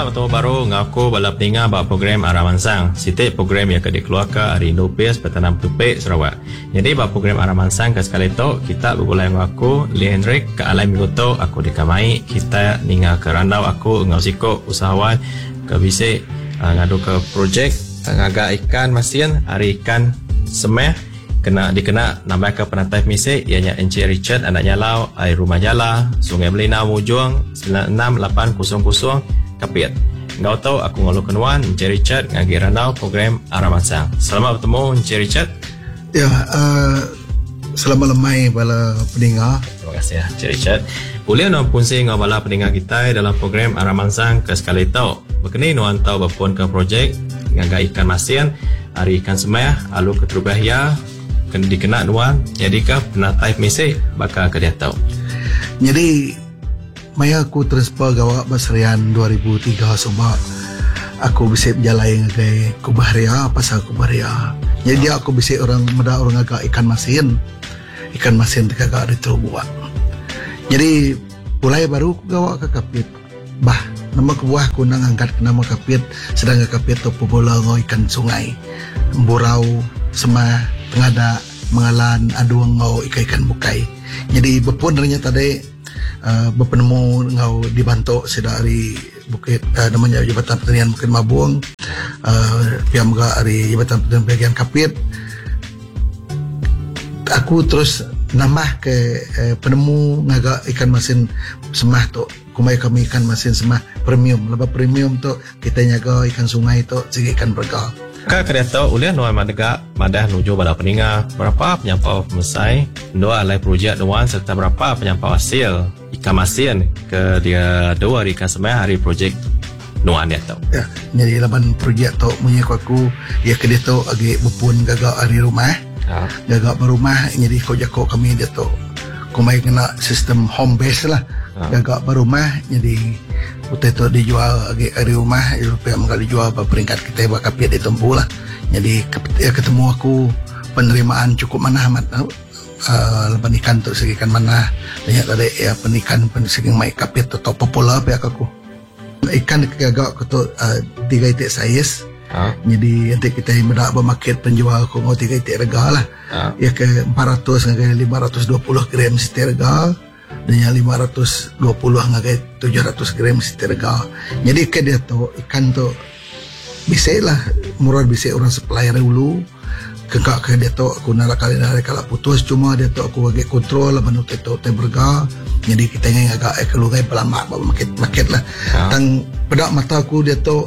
bertemu baru ngaku bala peninga ba program Aramansang. Sitik program yang dikeluarkan hari Indopes Petanam Tupik Sarawak. Jadi ba program Aramansang ke sekali tu kita bergulai ngaku Lee Hendrik ke alai minggu tu aku dikamai kita ninga ke randau aku ngausiko usahawan ke bisik ngadu ke projek ngaga ikan masin hari ikan semeh kena dikena nambah ke penatai misik ianya Encik Richard anaknya Lau air rumah jala Sungai Belina Mujuang 96800 Kapit. Ngau tahu aku ngalu kenuan Encik Richard ngagi randau program Aramansang. Selamat bertemu Encik Richard. Ya, selamat lemai bala pendengar. Terima kasih Encik Richard. Boleh nuan punsi ngau bala pendengar kita dalam program Aramansang ke sekali tau. Berkini nuan tahu berpun ke projek ngaga ikan masin hari ikan semeh alu keterubahia kena dikena nuan jadikah penatai misik bakal ke dia tahu. Jadi maya aku transfer gawak Basrian 2003 sebab aku bisa berjalan ngagai Kubahria pasal Kubahria. Jadi aku bisa orang agak ikan masin terkagak diterbuat. Jadi mulai baru aku gawak ke Kapit. Nama kebuah aku nang angkat ke nama Kapit sedang Kapit tu pobola ngau ikan sungai. Burau semah tengada mengalan aduang ngau ikan bukai. Jadi berpun ternyata tadi berpenemu ngau dibantu sedari bukit namanya Jabatan Pertanian Bukit Mabuang pihak juga dari Jabatan Pertanian bagian Kapit. Aku terus nambah ke penemu ngaga ikan masin semah tu kumai kami ikan masin semah premium. Lepas premium tu kita nyaga ikan sungai tu segi ikan berga. Kak kena tahu ulian nuan madega madah nuju bala peninga berapa penyampau mesai dua alai projek nuan serta berapa penyampau hasil ikan masin ke dia dua hari ikan semai hari projek nuan dia tahu. Ya, jadi laban projek tu punya aku ya ke dia tu agi bupun gagak hari rumah. Gagak berumah jadi kau jako kami dia tu. Kumai kena sistem home base lah. Gagak berumah jadi utai tu dijual agi hari rumah Eropia mengali jual peringkat kita bakal Kapit ditempuh lah. Jadi ya ketemu aku penerimaan cukup mana amat lepas ikan tu segi ikan mana banyak tadi ya penikan segi mai Kapit tu top popular pihak aku. Ikan gagak tu 3 itik saiz. Jadi nanti kita hendak bermarket penjual aku ngau 3 itik rega lah. Ya ke 400 dengan 520 gram setiap rega. Dan yang 520 ngagai 700 gram setiap rega. Jadi ke dia tu ikan tu bisa lah murah bisa orang supplier dulu. Kekak ke dia tu aku nak kali kalau putus cuma dia tu aku bagi kontrol lah menu tu berga. Jadi kita ingin agak keluar pelama market lah. Dan pada mata aku dia tu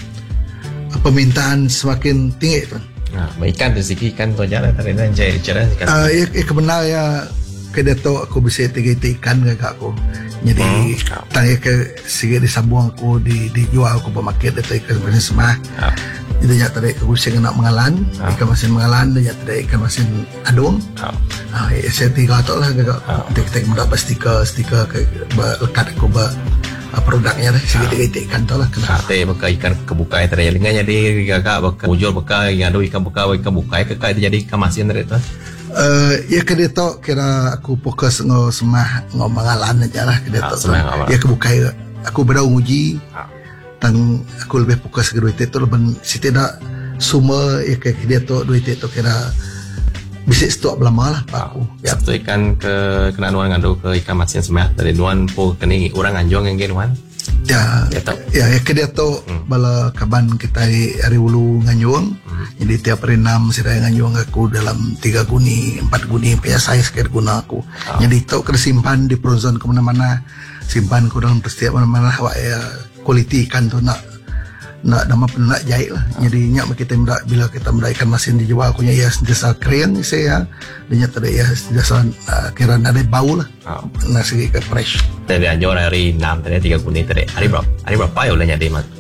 permintaan semakin tinggi tu. Ikan tu segi ikan tu aja lah tadi dan jadi cara ikan. Kebenar ya ke dia tu aku bisa 3 itik ikan gagak aku. Jadi tanya ke segi disambung aku dijual aku bermarket dia tu ikan masin semah. Jadi ya tadi aku bisa nak mengalan ikan masin mengalan dan ya tadi ikan masin adung. Saya 3 tu lah gagak. Kita mendapat stiker ke lekat aku produknya lah segi 3 itik ikan tu lah. Teh bekai ikan kebukai tadi yang jadi gagak bekai muncul bekai yang ada ikan bukai kekai jadi ikan masin tadi tu. Ya ke dia tu kira aku fokus ngau semah ngau mengalan aja lah ke dia tu. Ya kebukai aku berau uji. Tang aku lebih fokus ke 2 itik tu leban siti dak semua ya ke dia tu 2 itik tu kira bisa stok belama lah pak aku. Ya tu ikan ke kena nuan ngadu ke ikan masin semah dari nuan po keni orang anjong yang nuan. Ya ke dia tu bala kaban kita hari ulu nganjung. Jadi tiap hari 6 saya nganjung aku dalam 3 guni 4 guni punya saiz kira guna aku. Jadi tu kena simpan di frozen ke mana-mana, simpan ku dalam setiap mana-mana awak ya kualiti ikan tu nak nama pun nak jahit lah. Jadi nyak kita bila kita ikan masin dijual aku ya sentiasa kering saya dan tadi ya sentiasa kira ada bau lah. Nasi ikan fresh. Tadi anjur hari 6 tadi 3 guni tadi. Hari berapa ya ulahnya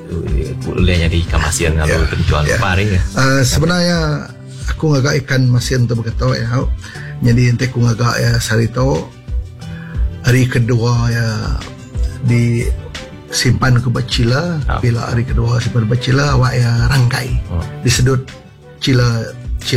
di ikan masin atau terjual berapa hari ya? Sebenarnya aku ngagak ikan masin tu berkata ya. Jadi nanti aku ngagak ya sehari tu hari kedua ya di simpan ke bacila. Bila hari kedua simpan bacila awak ya rangkai disedut cila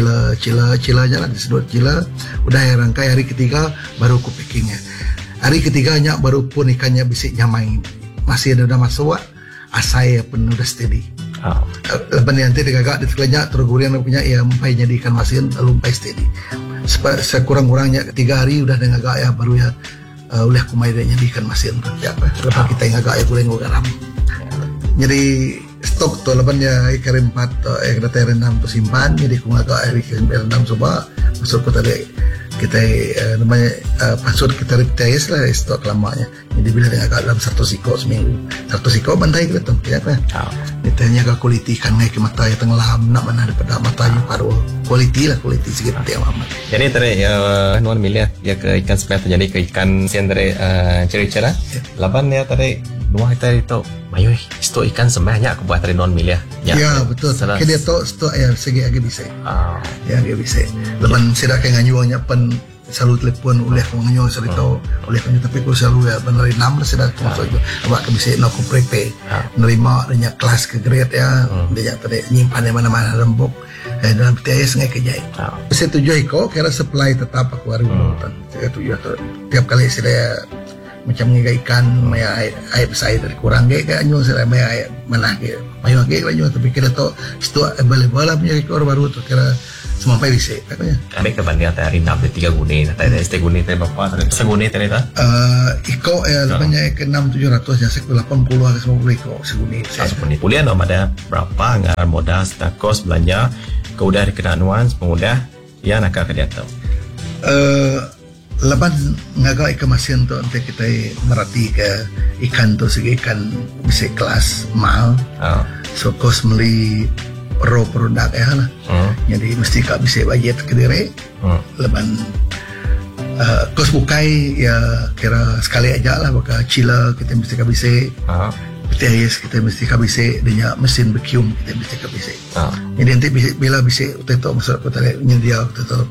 aja lah disedut cila udah ya rangkai. Hari ketiga baru aku packingnya. Hari ketiganya baru pun ikannya bisa nyamain masih ada masuk asai pun udah steady. Lepas ni nanti digagak dikelanya terus gurian punya ya mempai jadi ikan masin lalu mempai steady. Sekurang-kurangnya 3 hari udah digagak ya baru ya oleh kumai dia jadi ikan masin ya apa. Lepas kita ngagak ya goreng garam. Jadi stok tu lepas ya ikan 4 data rendam tu simpan jadi ku ngagak ikan rendam coba masuk ke tadi kita namanya password kita replace lah stok lamanya. Jadi bila dia agak dalam 1 siko seminggu 1 siko bantai kita tu ya apa ditanya ke kualiti ikan naik ke mata yang tenggelam nak mana daripada matanya paruh kualiti sikit dia amat. Jadi tadi nuan milih ya ke ikan sepat jadi ke ikan sian dari cerita laban ya tadi nuan kita itu mayu stok ikan semuanya aku buat tadi nuan milih ya betul ke dia stok ya segi agak bisa ya agak bisa laban sudah kayak nganyuangnya pen selalu telepon oleh penganyo cerita oleh penganyo tapi aku selalu ya benar 6 sudah termasuk itu awak ke bisa nak prepe nerima dengan kelas ke grade ya dia tadi nyimpan di mana-mana rembuk dalam PTS ngai kerja saya tujuh iko kira supply tetap aku hari hutan saya tujuh tiap kali saya macam ngai ikan maya air besar dari kurang gak anyo saya maya air mana ke mayo ke anyo tapi kira tu stok available lah punya iko baru tu kira semampai bisa katanya. Ada kebanyakan hari 6 dan 3 guni, ada ST guni tadi berapa? Seguni tadi tak? Iko banyak ke 6-700 ya, sekitar 80 ke 90 iko seguni. Seguni. Pulian dong ada berapa anggaran modal, kos belanja, keudah dikena nuans, pengudah, ya nak ke dia tahu. Lepas ngagak ikan masin tu nanti kita merhati ke ikan tu segi ikan bisa kelas mahal. So kos beli raw produk ya lah. Jadi mesti kak bisa budget ke diri. Leban kos bukai ya kira sekali aja lah baka chiller kita mesti kak bisa. PTS kita mesti kak bisa dengan mesin vacuum kita mesti kak bisa. Jadi nanti bila bisa kita tu masuk kita nyedia kita tu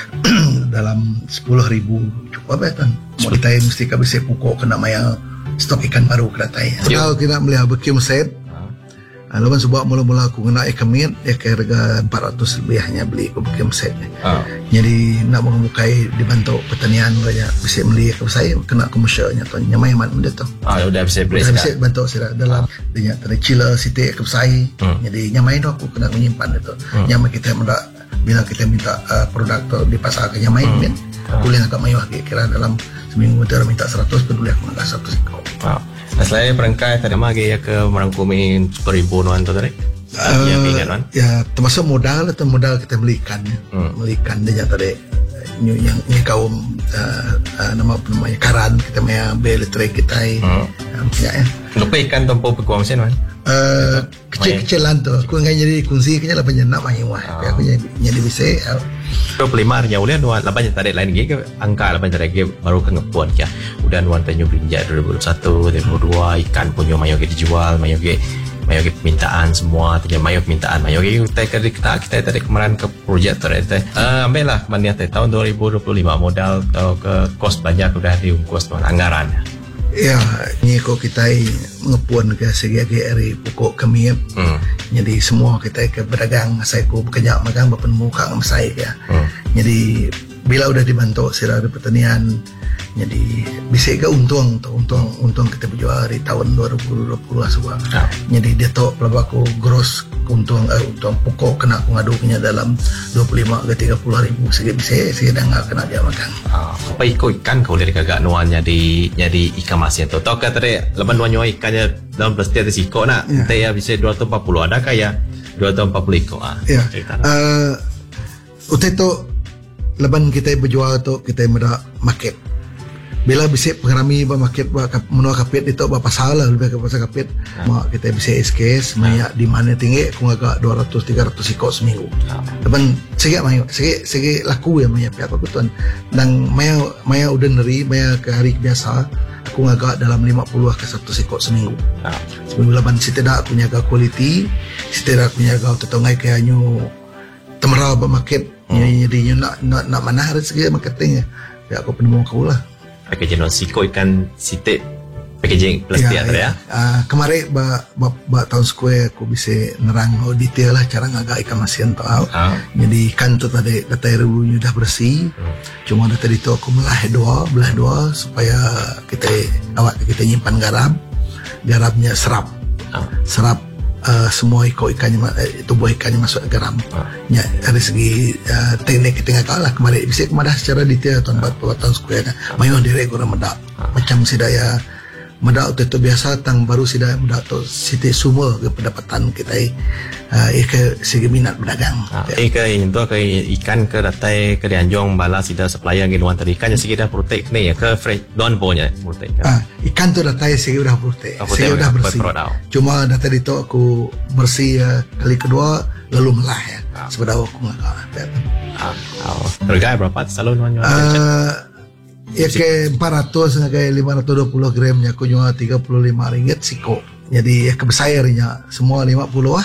dalam 10,000 cukup apa kan. Kita mesti kak bisa pukul kena maya stok ikan baru keratai. Kalau kita beli vacuum set lalu sebab mula-mula aku kena ikan meat ya ke harga 400 lebih hanya beli aku vacuum set jadi nak mengukai dibantu pertanian banyak bisa beli ke saya kena komersialnya tu nyamai mat benda tu udah bisa beli bisa bantu saya dalam dia tadi chiller siti ke saya jadi nyamai tu aku kena menyimpan itu nyamai kita bila kita minta produk tu di pasar ke nyamai kan boleh agak mayuh kira dalam seminggu kita minta 100 peduli aku nak 100 kau selain perangkai tadi mah ya ke merangkumi 10,000 nuan tu tadi. Ya termasuk modal atau modal kita belikan belikan dia tadi yang kaum namanya karan kita punya beli elektrik kita punya ya. Lupa ikan tempoh pekuang sen kan? Kecil-kecilan tu. Aku enggak jadi kunci kenya lah penyenak main wah. Aku jadi bisa. 25 nya ulian nuan laban tadi lain ge angka laban tadi baru ke ngepuan ya. Udah nuan tanyo berinjak 2021, 2022 ikan punya mayo ge dijual, mayo ge permintaan semua tanya mayo permintaan mayo ge kita tadi kemarin ke projek tadi ambil lah kemarin tahun 2025 modal atau ke kos banyak udah diungkus tuan anggaran. Ya, ni kok kita ngepuan ke segi hari pokok kami. Jadi semua kita ke berdagang, saya ku bekerja magang berpenemu kang saya ya. Jadi bila udah dibantu sira di pertanian, jadi bisa ke untung kita berjual di tahun 2020 semua. Jadi dia tu berapa aku gross untung pokok kena aku ngadu punya dalam 25 ke 30 ribu segi bisa saya dah nggak kena dia makan. Apa ikan kau dari kagak nuan jadi ikan masin tu. Tahu kata dia leban nuan ikannya dalam plastik ada siko nak. Nanti ya bisa 240 ada kaya 240 ikut. Ya. Utai tu leban kita berjual tu kita meda market. Bila bisa pengarami market menua kapit itu apa salah lebih ke pasar kapit mak kita bisa SKS maya di mana tinggi aku agak 200-300 ikut seminggu depan segi laku ya maya pihak aku tuan dan maya ordinary maya ke hari biasa aku agak dalam 50 ke 100 ikut seminggu seminggu laban setidak aku jaga quality setidak aku jaga tetongai kayak nyu temerau market jadi nak mana harus segi marketingnya ya aku penemu kau lah packaging non siko ikan sitik packaging plastik ya. Kemarin ba tahun square aku bisa nerang detail lah cara ngagak ikan masin tu. Jadi ikan tu tadi data rebunya dah bersih. Cuma data itu aku belah dua supaya kita nyimpan garamnya serap serap semua ikannya tubuh ikannya masuk ke garam. Ya, dari segi teknik kita kalah kemarin bisa kemadah secara detail tuan buat perbuatan square mayu dire guna medak macam sidaya medak itu biasa tang baru sidaya medak tu siti semua ke pendapatan kita ke segi minat berdagang. Ke itu ke ikan ke datai ke dianjong bala sida supplier ngi nuan tadi ikan segi dah protek ni ya ke fresh don punya protek. Ikan tu datai segi udah protek. Segi udah bersih. Cuma datai itu aku bersih kali kedua lalu melah ya. Sebenarnya aku enggak. Harga berapa selalu nuan jual? Ya ke 400 ke 520 gramnya aku jual RM35 siko. Jadi ya kebesarnya semua 50 lah.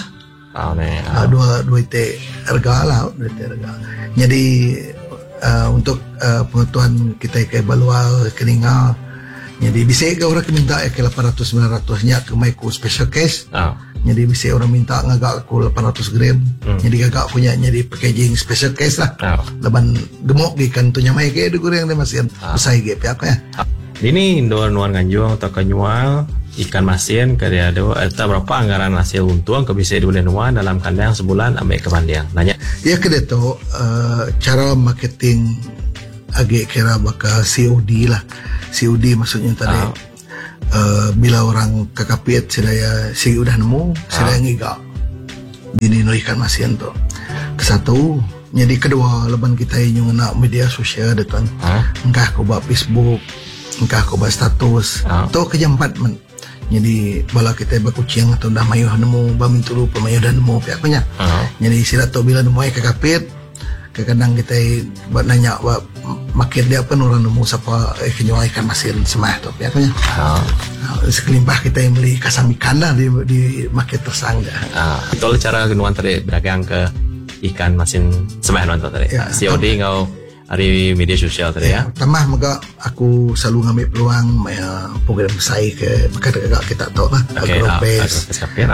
Dua ite harga lah, Jadi untuk pengetahuan kita ke balual keningal. Jadi bisa ke orang minta ke 800-900 nya ke maiku special case. Jadi bisa orang minta ngagak aku 800 gram. Jadi gagak punya jadi packaging special case lah. Leban gemuk ikan tu nyamai ke de goreng de masin. Usai ge pihak ya. Ini indor nuan ganjung atau kenyual ikan masin ke dia ada berapa anggaran hasil untung ke bisa di bulan nuan dalam kandang sebulan ambil ke pandiang. Nanya. Ya ke dia tu cara marketing agak kira bakal COD lah. COD maksudnya tadi bila orang kakapit sedaya si udah nemu sedaya ngiga dini no ikan masin tu kesatu jadi kedua leban kita yang nak media sosial detan engkah ko ba Facebook engkah ko ba status tu kejampat men jadi bala kita bakucing atau dah mayuh nemu ba mintulu pemayuh dah nemu pihaknya jadi sila tu bila nemu kakapit kadang kita buat nanya buat makin dia pun orang nemu siapa kenyual ikan masin semah tu pihaknya sekelimpah kita yang beli kasam ikan lah di market tersangga. Itu cara nuan tadi berdagang ke ikan masin semah nuan tadi. COD ngau hari media sosial tadi ya. Tamah maka aku selalu ngambil peluang program saya ke maka kita tahu lah Agropes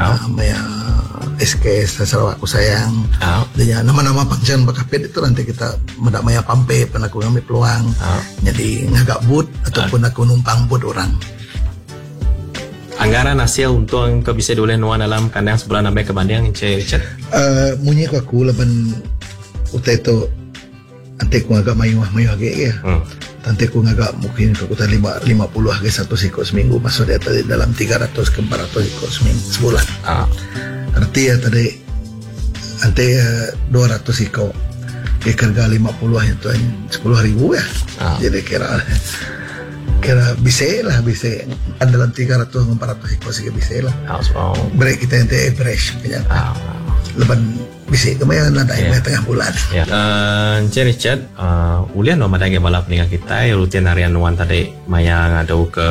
SKS Sarawak aku sayang dan nama-nama panggilan bakapet itu nanti kita mendak maya pampe pernah aku ngambil peluang jadi ngagak boot ataupun aku numpang boot orang. Anggaran hasil untung ke bisa boleh nuan dalam kandang sebulan sampai ke banding Encik Richard? Munyi aku leban utai itu nanti aku agak mayu agak ya. Nanti aku agak mungkin aku tadi 50 agak satu sikot seminggu masuk dia tadi dalam 300 ke 400 sikot seminggu sebulan. Arti ya tadi nanti 200 sikot ke harga 50 itu 10,000 ya. Jadi kira bisa lah bisa dalam 300 ke 400 sikot sih bisa lah. Break kita nanti average punya. Leban bisa kemayan lah dalam tengah bulan. Encik Richard, ulian no madang balap dengan kita rutin harian nuan tadi maya ngadau ke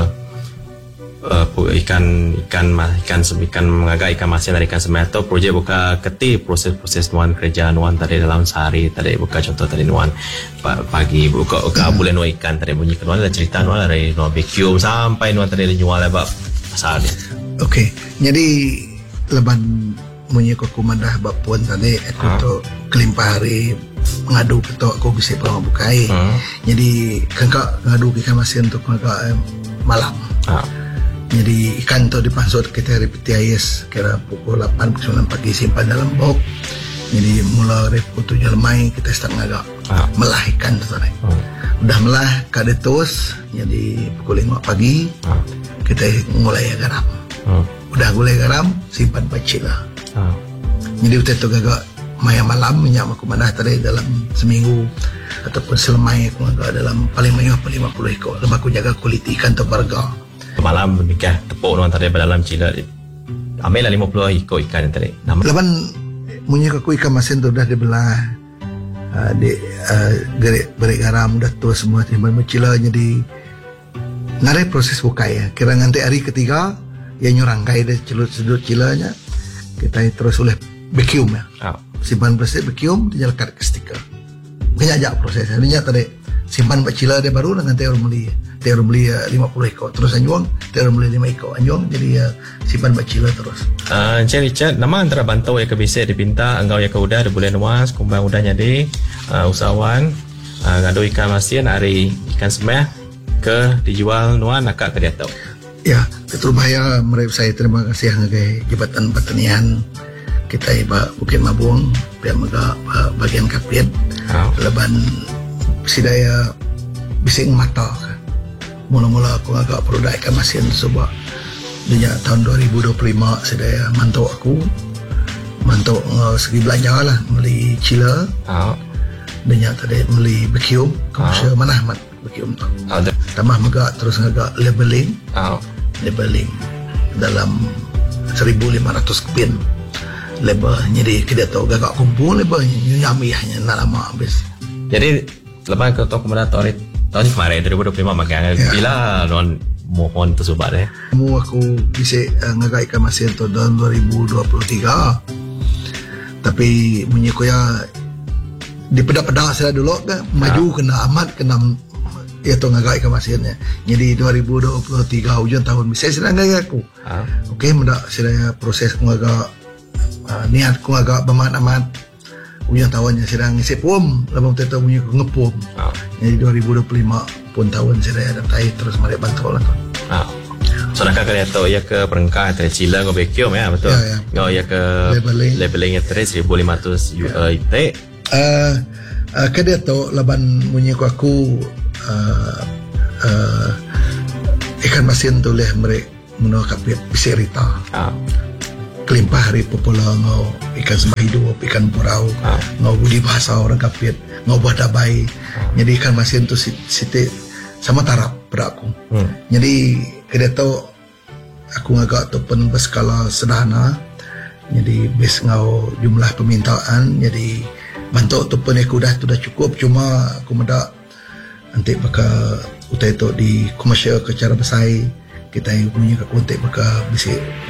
ikan mengagai ikan masin dari ikan semeto projek buka keti proses nuan kerja nuan tadi dalam sehari tadi buka contoh tadi nuan pagi buka bulan nuan ikan tadi bunyi nuan ada cerita nuan dari nuan vacuum sampai nuan tadi jual lebak pasar ni. Okey, jadi leban munyi ko kumandah bapuan tadi itu kelimpah hari ngadu ketok aku bisa pulang bukai. Jadi kangka ngadu ikan masin untuk ngagak malam. Jadi ikan tu dipansut kita hari PTIS kira pukul 8 9 pagi simpan dalam bok. Jadi mula hari pukul 7 lemai kita start ngagak melah ikan tu tadi. Udah melah kadetos jadi pukul 5 pagi kita mulai garam. Udah gulai garam simpan pacik lah. Jadi udah tu gagak maya malam minyak aku mandah tadi dalam seminggu ataupun selemai aku agak dalam paling banyak 50 ekor. Lepas aku jaga kualiti ikan tu harga. Malam nikah tepuk nuan tadi dalam cila ambil lah 50 ekor ikan yang tadi. Lepas munyi aku ikan masin tu dah dibelah gerik garam dah tu semua timban mencila jadi ngarai proses bukai ya. Kira nanti hari ketiga yang nyurangkai dia celut cilanya kita terus oleh vacuum ya. Simpan bersih vacuum dia lekat ke stiker. Banyak aja prosesnya. Ini tadi simpan bacila dia baru dengan teor beli 50 ekor terus anjuang teor beli 5 ekor anjuang jadi simpan bacila terus. Encik Richard, nama antara bantau yang kebisik dipinta engkau yang keudah di bulan nuas kumbang udah jadi usahawan ngadu ikan masin hari ikan semeh ke dijual nuan nakak ke dia tahu. Ya, Ketua Bahaya mereka saya terima kasih ngagai Jabatan Pertanian kita iba Bukit Mabung pihak mega bagian kapit leban sidaya bising mata mula-mula aku agak produk ikan masin sebab dia tahun 2025 sidaya mantau segi belanja lah beli chiller dia tadi beli vacuum komersial mana mat vacuum tu tambah mega terus agak labeling dalam 1,500 pin label jadi kita tahu gagak kumpul label nyami hanya nak lama habis. Jadi lepas ketua komandan tahun kemarin 2025 magang bila non mohon tersubat Mu aku bisa ngagai ikan masin tu tahun 2023 tapi menyekoya di peda-peda saya dulu kan maju kena amat kena itu ngagai ikan masinnya. Jadi 2023 hujung tahun bisa sedang ngagai aku. Okey mudah saya proses ngagai niat aku agak bermakna hujung tahunnya sedang ngisi pom lepas itu punya ngepom. Jadi 2025 pun tahun saya adaptai terus mari bantu lah. So nak kaya tahu ya ke perengkah antara Chile dengan vacuum ya betul. Ya ke labeling yang 1,500 UIT. Kada tahu laban punya aku ikan masin tu leh mereka menolak kapit bisa rita. Kelimpah hari popular ngau ikan sembah hidup, ikan purau, ngau budi bahasa orang kapit, ngau buah dabai. Jadi ikan masin tu siti sama tarap pada aku. Jadi kada tahu aku agak tu pun berskala sederhana. Jadi bes ngau jumlah permintaan. Jadi bantu tu pun aku dah cukup. Cuma aku mendak nanti baka utai tu di komersial ke cara besar kita punya ke kontak baka bisa